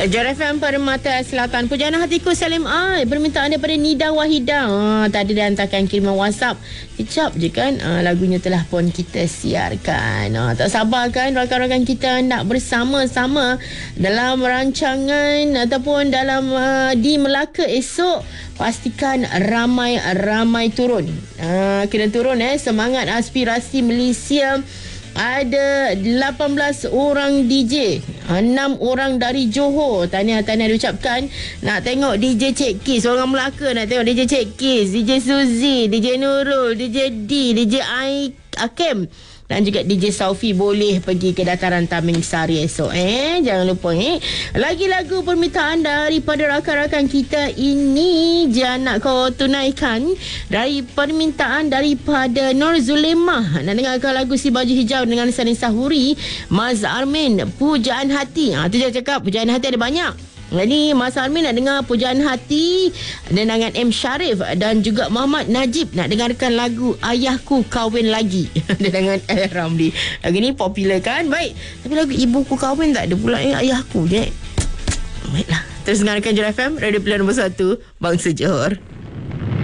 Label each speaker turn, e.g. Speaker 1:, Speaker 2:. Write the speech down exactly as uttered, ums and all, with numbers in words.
Speaker 1: J F M Permata Selatan. Pujana hatiku Salim Ai. Permintaan daripada Nida Wahidah. Ha, tadi dia hantarkan kiriman WhatsApp. Kecap je kan. Ha, lagunya telah pun kita siarkan. Ha, tak sabar kan rakan-rakan kita nak bersama-sama dalam rancangan ataupun dalam uh, di Melaka esok. Pastikan ramai-ramai turun. Ha, kena turun eh. Semangat aspirasi Malaysia. Ada lapan belas orang D J, enam orang dari Johor. Tahniah-tahniah diucapkan. Nak tengok D J Cik Kiss, orang Melaka nak tengok D J Cik Kiss, D J Suzy, D J Nurul, D J D, D J Ai Akem dan juga D J Saufi boleh pergi ke dataran Taming Sari esok eh. Jangan lupa eh. Lagi lagu permintaan daripada rakan-rakan kita ini dia nak kau tunaikan dari permintaan daripada Nur Zulemah. Nak dengarkan lagu Si Baju Hijau dengan Sanin Sahuri, Mas Armin, Pujaan Hati. Ha, tu dia cakap Pujaan Hati ada banyak. Jadi Mas Armin nak dengar Pujaan Hati dengan M. Sharif dan juga Muhammad Najib nak dengarkan lagu Ayahku Kahwin Lagi dengan L. Ramli. Lagu ni popular kan? Baik. Tapi lagu Ibuku Kahwin tak ada pula eh, ayahku je. Baiklah. Terus dengarkan J F M Radio Pilihan nombor satu Bangsa Johor.